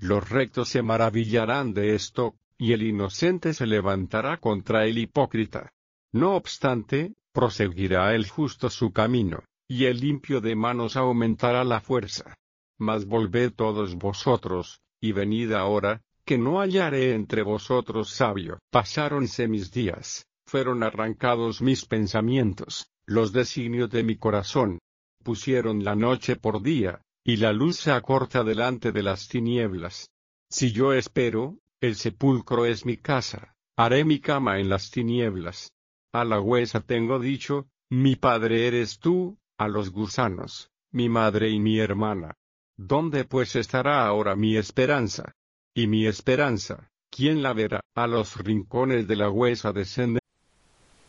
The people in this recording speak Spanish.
Los rectos se maravillarán de esto, y el inocente se levantará contra el hipócrita. No obstante, proseguirá el justo su camino, y el limpio de manos aumentará la fuerza. Mas volved todos vosotros, y venid ahora, que no hallaré entre vosotros sabio. Pasáronse mis días, fueron arrancados mis pensamientos, los designios de mi corazón. Pusieron la noche por día, y la luz se acorta delante de las tinieblas. Si yo espero, el sepulcro es mi casa, haré mi cama en las tinieblas. A la huesa tengo dicho, mi padre eres tú, a los gusanos, mi madre y mi hermana. ¿Dónde pues estará ahora mi esperanza? Y mi esperanza, ¿quién la verá? A los rincones de la huesa descenden